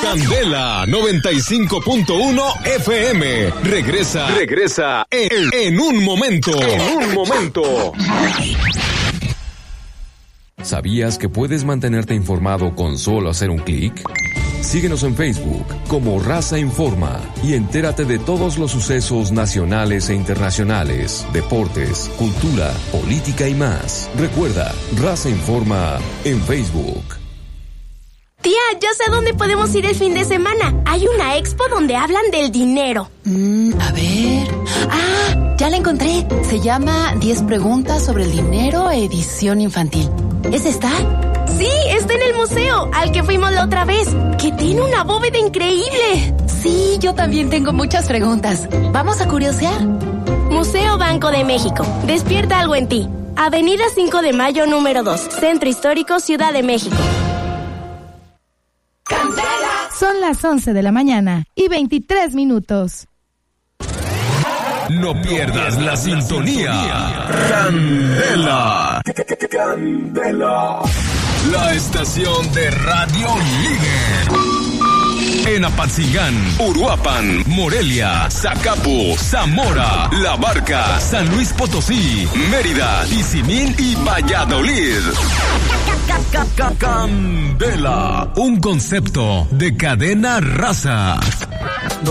Candela 95.1 FM. Regresa en un momento. ¿Sabías que puedes mantenerte informado con solo hacer un clic? Síguenos en Facebook como Raza Informa y entérate de todos los sucesos nacionales e internacionales, deportes, cultura, política y más. Recuerda, Raza Informa en Facebook. Tía, yo sé dónde podemos ir el fin de semana. Hay una expo donde hablan del dinero. A ver... ya la encontré. Se llama 10 preguntas sobre el dinero, edición infantil. ¿Ese está? Sí, está en el museo, al que fuimos la otra vez, que tiene una bóveda increíble. Sí, yo también tengo muchas preguntas. ¿Vamos a curiosear? Museo Banco de México. Despierta algo en ti. Avenida 5 de Mayo, número 2. Centro Histórico, Ciudad de México. Son las 11 de la mañana y 23 minutos. No pierdas la sintonía. Candela. La estación de radio líder. En Apatzingán, Uruapan, Morelia, Zacapu, Zamora, La Barca, San Luis Potosí, Mérida, Tizimín y Valladolid. Candela, un concepto de cadena Raza.